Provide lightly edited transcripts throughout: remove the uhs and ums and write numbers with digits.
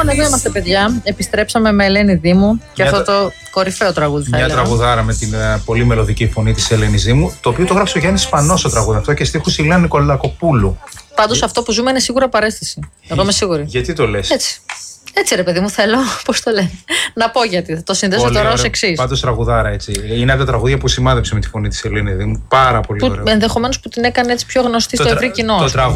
Λοιπόν, εδώ είμαστε, παιδιά. Επιστρέψαμε με Ελένη Δήμου και αυτό το κορυφαίο τραγούδι. Μια τραγουδάρα με την πολύ μελωδική φωνή της Ελένης Δήμου, το οποίο το γράψε ο Γιάννης Σπανός το τραγούδι αυτό και στίχους η Λένα Νικολακοπούλου. Πάντως αυτό που ζούμε είναι σίγουρα παρέστηση. Εγώ είμαι σίγουρη. Γιατί το λες? Έτσι ρε παιδί μου, θέλω, πώς το λένε, να πω γιατί. Θα το συνδέσω τώρα ως εξής. Πάντως τραγουδάρα, έτσι. Είναι από τα τραγούδια που σημάδεψε με τη φωνή της Ελένης Δήμου. Πάρα πολύ ωραίο. Ενδεχομένως που την έκανε έτσι πιο γνωστή στο ευρύ κοινό.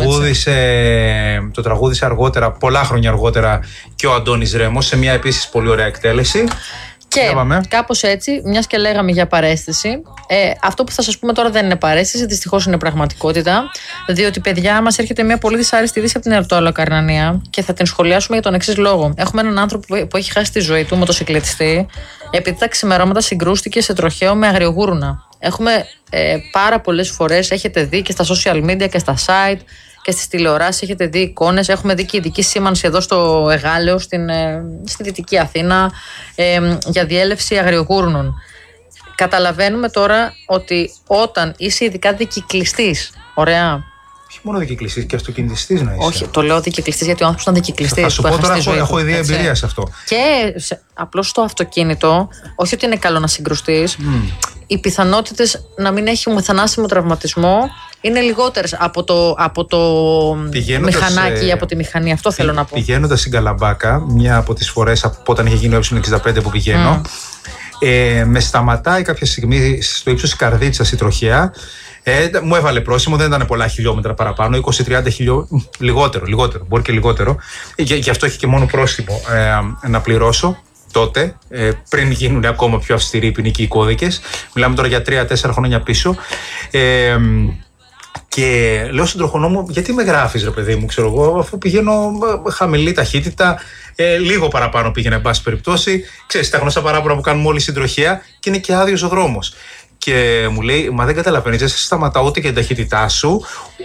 Το τραγούδισε αργότερα, πολλά χρόνια αργότερα, και ο Αντώνης Ρέμος σε μια επίσης πολύ ωραία εκτέλεση. Και κάπως έτσι, μιας και λέγαμε για παρέστηση, αυτό που θα σας πούμε τώρα δεν είναι παρέστηση, δυστυχώς είναι πραγματικότητα. Διότι, παιδιά, μας έρχεται μια πολύ δυσάρεστη είδηση από την Ερτόλο-Καρνανία και θα την σχολιάσουμε για τον εξής λόγο. Έχουμε έναν άνθρωπο που έχει χάσει τη ζωή του, μοτοσυκλετιστή, επειδή τα ξημερώματα συγκρούστηκε σε τροχαίο με αγριογούρουνα. Έχουμε πάρα πολλές φορές, έχετε δει και στα social media και στα site και στις τηλεοράσεις, έχετε δει εικόνες. Έχουμε δει και ειδική σήμανση εδώ στο Εγάλεο, στη Δυτική Αθήνα, για διέλευση αγριογούρνων. Καταλαβαίνουμε τώρα ότι όταν είσαι ειδικά δικυκλιστής, ωραία. Όχι μόνο δικυκλιστής, και αυτοκινητιστής να είσαι. Όχι, το λέω δικυκλιστής γιατί ο άνθρωπος ήταν δικυκλιστής. Θα σου πω τώρα, έχω ιδέα εμπειρία σε αυτό. Και απλώς στο αυτοκίνητο, όχι ότι είναι καλό να συγκρουστείς, οι πιθανότητες να μην έχει θανάσιμο τραυματισμό είναι λιγότερες από το μηχανάκι ή από τη μηχανή. Αυτό θέλω να πω. Πηγαίνοντας στην Καλαμπάκα, μια από τις φορές από όταν είχε γίνει ο Ε65 που πηγαίνω, με σταματάει κάποια στιγμή στο ύψος της Καρδίτσας η τροχέα. Μου έβαλε πρόσημο, δεν ήταν πολλά χιλιόμετρα παραπάνω, 20-30 χιλιόμετρα, λιγότερο, μπορεί και λιγότερο. Γι' αυτό έχει και μόνο πρόσημο να πληρώσω. Τότε, πριν γίνουν ακόμα πιο αυστηροί οι ποινικοί κώδικες, μιλάμε τώρα για 3-4 χρόνια πίσω. Και λέω στον τροχονόμο, γιατί με γράφεις ρε παιδί μου, ξέρω εγώ, αφού πηγαίνω χαμηλή ταχύτητα, λίγο παραπάνω πήγαινε εν πάση περιπτώσει. Ξέρεις, τα γνωστά παράπονα που κάνουμε όλοι στην τροχέα και είναι και άδειος ο δρόμος. Και μου λέει, μα δεν καταλαβαίνεις, δεν σε σταματάω ούτε και την ταχύτητά σου,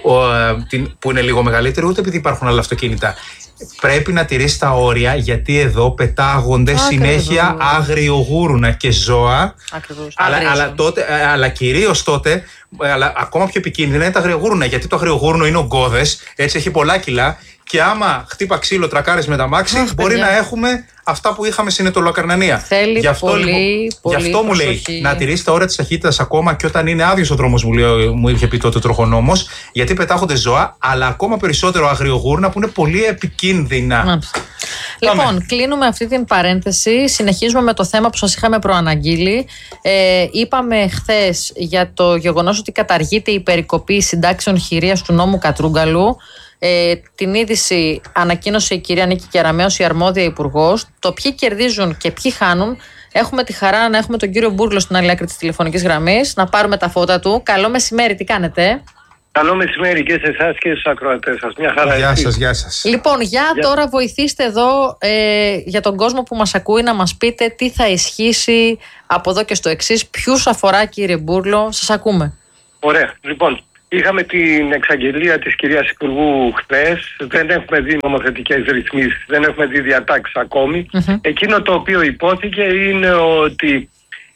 που είναι λίγο μεγαλύτερη, ούτε επειδή υπάρχουν άλλα αυτοκίνητα. Πρέπει να τηρείς τα όρια, γιατί εδώ πετάγονται συνέχεια αγριογούρουνα και ζώα. Ακριβώς. Αλλά κυρίως τότε, αλλά ακόμα πιο επικίνδυνα είναι τα αγριογούρουνα. Γιατί το αγριογούρνο είναι ογκώδες, έτσι έχει πολλά κιλά. Και άμα χτύπα ξύλο, τρακάρεις με τα μάξι, μπορεί να έχουμε αυτά που είχαμε στην Ερτόλο-Καρνανία. Θέλει γι' αυτό μου λέει να τηρείς τα όρια της ταχύτητας ακόμα και όταν είναι άδειος ο δρόμος, μου είχε πει τότε ο τροχονόμος, γιατί πετάχονται ζώα, αλλά ακόμα περισσότερο αγριογούρνα που είναι πολύ επικίνδυνα. Λοιπόν, κλείνουμε αυτή την παρένθεση. Συνεχίζουμε με το θέμα που σας είχαμε προαναγγείλει. Είπαμε χθες για το γεγονός ότι καταργείται η περικοπή συντάξεων χειρίας του νόμου Κατρούγκαλου. Την είδηση ανακοίνωσε η κυρία Νίκη Κεραμέως, η αρμόδια υπουργός. Το ποιοι κερδίζουν και ποιοι χάνουν, έχουμε τη χαρά να έχουμε τον κύριο Μπούρλο στην άλλη άκρη της τηλεφωνικής γραμμής, να πάρουμε τα φώτα του. Καλό μεσημέρι, τι κάνετε? Καλό μεσημέρι και σε εσάς και στους ακροατές σας. Μια χαρά. Γεια σας. Λοιπόν, τώρα βοηθήστε εδώ για τον κόσμο που μας ακούει να μας πείτε τι θα ισχύσει από εδώ και στο εξής. Ποιους αφορά, κύριε Μπούρλο, σας ακούμε. Ωραία. Λοιπόν, είχαμε την εξαγγελία της κυρίας Υπουργού χθες. Δεν έχουμε δει νομοθετικές ρυθμίσεις, δεν έχουμε δει διατάξεις ακόμη. Εκείνο το οποίο υπόθηκε είναι ότι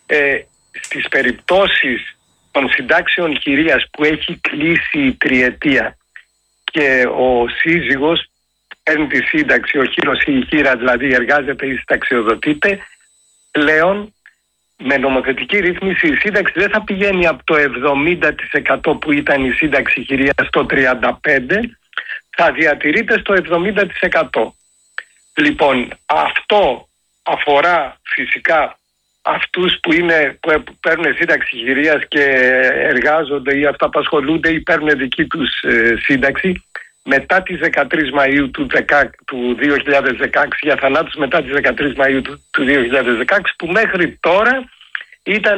στις περιπτώσεις των συντάξεων χειρίας που έχει κλείσει η τριετία και ο σύζυγος παίρνει τη σύνταξη, ο χείρος ή η χείρα δηλαδή εργάζεται ή συνταξιοδοτείται, πλέον με νομοθετική ρύθμιση η σύνταξη δεν θα πηγαίνει από το 70% που ήταν η σύνταξη χειρίας στο 35%, θα διατηρείται στο 70%. Λοιπόν, αυτό αφορά φυσικά αυτούς που παίρνουν σύνταξη χειρίας και εργάζονται ή αυταπασχολούνται ή παίρνουν δική τους σύνταξη μετά τις 13 Μαΐου του 2016, για θανάτους μετά τις 13 Μαΐου του 2016, που μέχρι τώρα ήταν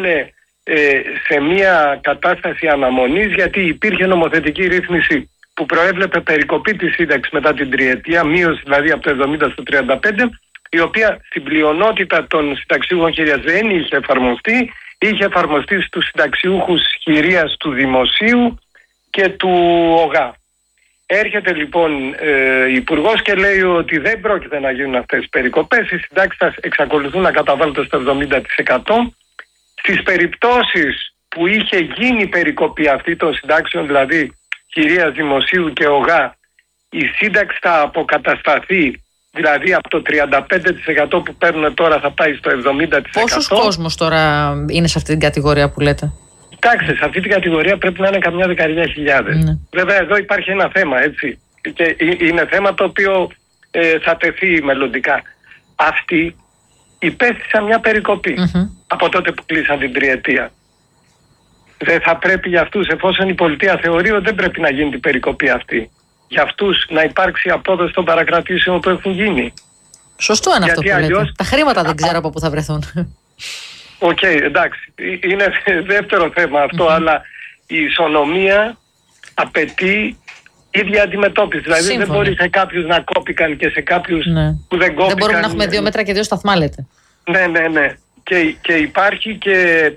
σε μια κατάσταση αναμονής, γιατί υπήρχε νομοθετική ρύθμιση που προέβλεπε περικοπή της σύνταξης μετά την τριετία, μείωση δηλαδή από το 70 στο 35%, η οποία στην πλειονότητα των συνταξιούχων χειρίας δεν είχε εφαρμοστεί, είχε εφαρμοστεί στους συνταξιούχους χειρίας του Δημοσίου και του ΟΓΑ. Έρχεται λοιπόν η Υπουργός και λέει ότι δεν πρόκειται να γίνουν αυτές τις περικοπές, οι συντάξεις θα εξακολουθούν να καταβάλλονται στο 70%. Στις περιπτώσεις που είχε γίνει περικοπή αυτή των συντάξεων, δηλαδή χειρίας Δημοσίου και ΟΓΑ, η σύνταξη θα αποκατασταθεί Δηλαδή από το 35% που παίρνουν τώρα θα πάει στο 70%. Πόσος κόσμος τώρα είναι σε αυτή την κατηγορία που λέτε? Εντάξει, σε αυτή την κατηγορία πρέπει να είναι καμιά 10.000. Βέβαια εδώ υπάρχει ένα θέμα, έτσι. Και είναι θέμα το οποίο θα τεθεί μελλοντικά. Αυτοί υπέστησαν μια περικοπή από τότε που κλείσαν την τριετία. Δεν θα πρέπει για αυτούς, εφόσον η πολιτεία θεωρεί ότι δεν πρέπει να γίνει την περικοπή αυτή, για αυτούς να υπάρξει απόδοση των παρακρατήσεων που έχουν γίνει. Σωστό είναι αυτό που λέτε. Τα χρήματα δεν ξέρω από πού θα βρεθούν. Οκ, εντάξει. Είναι δεύτερο θέμα αυτό, αλλά η ισονομία απαιτεί ίδια αντιμετώπιση. Δηλαδή δεν μπορεί σε κάποιους να κόπηκαν και σε κάποιους που δεν κόπηκαν. Δεν μπορούμε να έχουμε 2 μέτρα και 2 σταθμά, λέτε. Ναι. Και υπάρχει και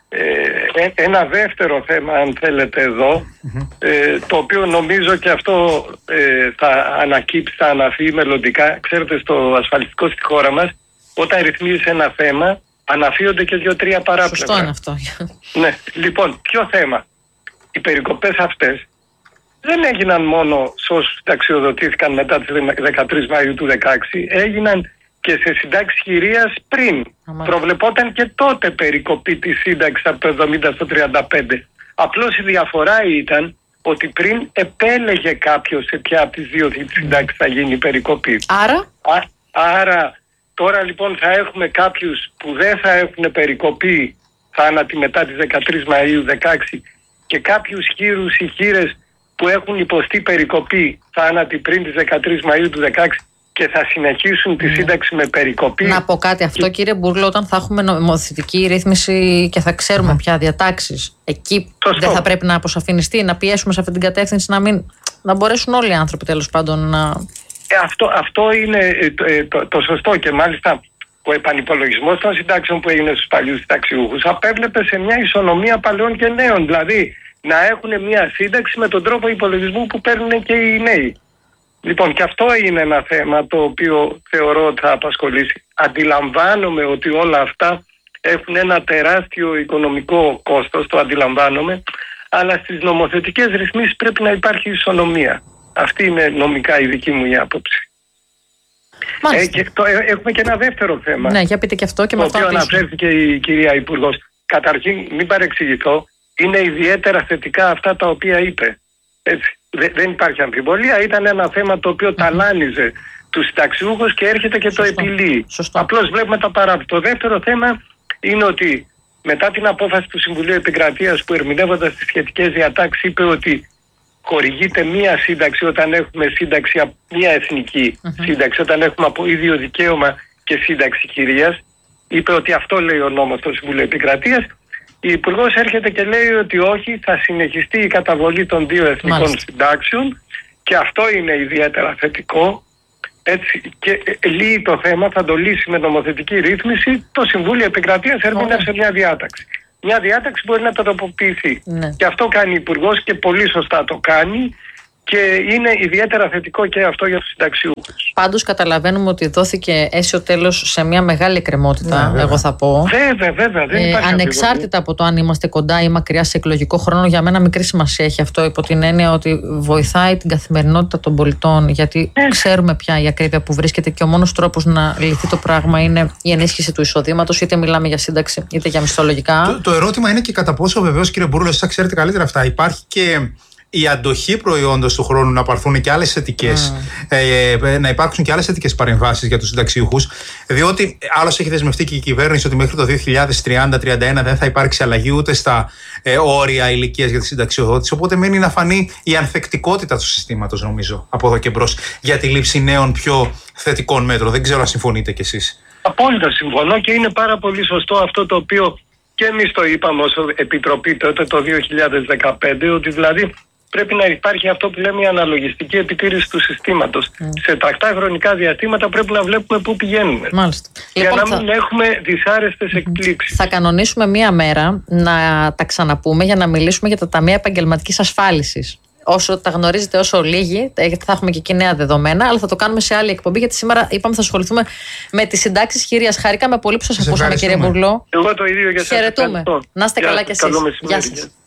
ένα δεύτερο θέμα, αν θέλετε εδώ, το οποίο νομίζω και αυτό θα ανακύψει, θα αναφύγει μελλοντικά. Ξέρετε, στο ασφαλιστικό στη χώρα μας, όταν ρυθμίζεις ένα θέμα, αναφύονται και 2-3 παράπλευρα. Σωστό είναι αυτό. Ναι, λοιπόν, ποιο θέμα? Οι περικοπές αυτές δεν έγιναν μόνο σε όσους συνταξιοδοτήθηκαν μετά τις 13 Μαΐου του 2016, έγιναν και σε συντάξεις χειρίας πριν. Προβλεπόταν και τότε περικοπή της σύνταξης από το 70 στο 35. Απλώς η διαφορά ήταν ότι πριν επέλεγε κάποιος σε ποια από τις δύο συντάξεις θα γίνει η περικοπή. Άρα τώρα λοιπόν θα έχουμε κάποιους που δεν θα έχουν περικοπή θάνατη μετά τις 13 Μαΐου 16 και κάποιους χείρους ή χείρες που έχουν υποστεί περικοπή θάνατη πριν τις 13 Μαΐου του 16 και θα συνεχίσουν τη σύνταξη με περικοπή. Να πω κάτι αυτό, κύριε Μπουρλό, όταν θα έχουμε νομοθετική ρύθμιση και θα ξέρουμε πια διατάξεις, εκεί δεν θα πρέπει να αποσαφινιστεί, να πιέσουμε σε αυτή την κατεύθυνση, να μπορέσουν όλοι οι άνθρωποι τέλος πάντων να... Αυτό είναι το σωστό, και μάλιστα ο επανυπολογισμός των συντάξεων που έγινε στους παλιούς συνταξιούχους απέβλεπε σε μια ισονομία παλαιών και νέων, δηλαδή να έχουν μια σύνταξη με τον τρόπο υπολογισμού που παίρνουν και οι νέοι. Λοιπόν, και αυτό είναι ένα θέμα το οποίο θεωρώ ότι θα απασχολήσει. Αντιλαμβάνομαι ότι όλα αυτά έχουν ένα τεράστιο οικονομικό κόστος, το αντιλαμβάνομαι, αλλά στις νομοθετικές ρυθμίσεις πρέπει να υπάρχει ισονομία. Αυτή είναι νομικά η δική μου η άποψη. Έχουμε και ένα δεύτερο θέμα. Ναι, για πείτε και αυτό και με αυτό. Το οποίο αναφέρθηκε η κυρία Υπουργός. Καταρχήν, μην παρεξηγηθώ, είναι ιδιαίτερα θετικά αυτά τα οποία είπε. Έτσι. Δεν υπάρχει αμφιβολία. Ήταν ένα θέμα το οποίο ταλάνιζε τους συνταξιούχους και έρχεται και το επιλύει. Απλώς βλέπουμε τα παράπλευρα. Το δεύτερο θέμα είναι ότι μετά την απόφαση του Συμβουλίου Επικρατείας που ερμηνεύοντας τις σχετικές διατάξεις είπε ότι χορηγείται μία σύνταξη όταν έχουμε σύνταξη, μία εθνική σύνταξη, όταν έχουμε από ίδιο δικαίωμα και σύνταξη χειρίας. Είπε ότι αυτό λέει ο νόμος του Συμβουλίου Επικρατείας. Η Υπουργός έρχεται και λέει ότι όχι, θα συνεχιστεί η καταβολή των 2 εθνικών συντάξεων και αυτό είναι ιδιαίτερα θετικό. Έτσι, και λύει το θέμα, θα το λύσει με νομοθετική ρύθμιση. Το Συμβούλιο Επικρατείας ερμήνευσε μια διάταξη. Μια διάταξη μπορεί να τροποποιηθεί. Και αυτό κάνει η Υπουργός και πολύ σωστά το κάνει. Και είναι ιδιαίτερα θετικό και αυτό για τους συνταξιούχους. Πάντως καταλαβαίνουμε ότι δόθηκε αίσιο τέλος σε μια μεγάλη εκκρεμότητα, εγώ θα πω. Βέβαια, δεν υπάρχει ανεξάρτητα από το αν είμαστε κοντά ή μακριά σε εκλογικό χρόνο, για μένα μικρή σημασία έχει αυτό, υπό την έννοια ότι βοηθάει την καθημερινότητα των πολιτών, γιατί ξέρουμε πια η ακρίβεια που βρίσκεται και ο μόνος τρόπος να λυθεί το πράγμα είναι η ενίσχυση του εισοδήματος, είτε μιλάμε για σύνταξη είτε για μισθολογικά. Το ερώτημα είναι και κατά πόσο, βεβαίως, κύριε Μπουρλό, εσείς θα ξέρετε καλύτερα αυτά, υπάρχει και η αντοχή προϊόντος του χρόνου να πάρθουν και άλλες θετικές, να υπάρξουν και άλλες θετικές παρεμβάσεις για τους συνταξιούχους, διότι άλλως έχει δεσμευτεί και η κυβέρνηση ότι μέχρι το 2030-31 δεν θα υπάρξει αλλαγή ούτε στα όρια ηλικίας για τη συνταξιοδότηση. Οπότε μένει να φανεί η ανθεκτικότητα του συστήματος, νομίζω, από εδώ και μπρος, για τη λήψη νέων πιο θετικών μέτρων. Δεν ξέρω αν συμφωνείτε κι εσείς. Απόλυτα συμφωνώ και είναι πάρα πολύ σωστό αυτό το οποίο και εμείς το είπαμε ως Επιτροπή τότε το 2015, ότι δηλαδή πρέπει να υπάρχει αυτό που λέμε η αναλογιστική επιτήρηση του συστήματος. Σε τακτά χρονικά διαστήματα πρέπει να βλέπουμε πού πηγαίνουμε. Μάλιστα. Για να μην έχουμε δυσάρεστες εκπλήξεις. Θα κανονίσουμε μία μέρα να τα ξαναπούμε για να μιλήσουμε για τα ταμεία επαγγελματικής ασφάλισης. Όσο τα γνωρίζετε, όσο λίγοι, γιατί θα έχουμε και εκεί νέα δεδομένα, αλλά θα το κάνουμε σε άλλη εκπομπή. Γιατί σήμερα είπαμε θα ασχοληθούμε με τις συντάξεις χειρίας. Χαρήκαμε πολύ που σας ακούσαμε, κύριε Μπουρλό. Εγώ το ίδιο για σας. Χαιρετούμε. Να είστε καλά κι εσείς. Γεια σας.